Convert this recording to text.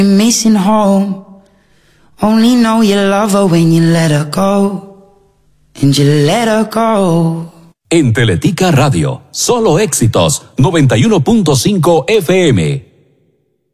Missing home. Only know you love her when you let her go. And you let her go. En Teletica Radio, solo éxitos, 91.5 FM.